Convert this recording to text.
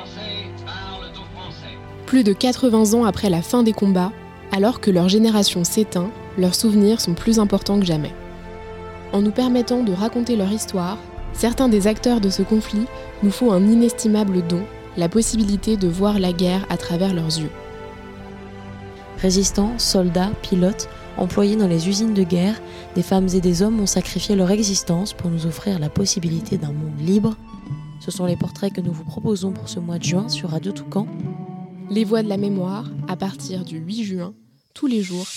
Plus de 80 ans après la fin des combats, alors que leur génération s'éteint, leurs souvenirs sont plus importants que jamais. En nous permettant de raconter leur histoire, certains des acteurs de ce conflit nous font un inestimable don, la possibilité de voir la guerre à travers leurs yeux. Résistants, soldats, pilotes, employés dans les usines de guerre, des femmes et des hommes ont sacrifié leur existence pour nous offrir la possibilité d'un monde libre. Ce sont les portraits que nous vous proposons pour ce mois de juin sur Radio Toucan. Les Voix de la mémoire, à partir du 8 juin, tous les jours,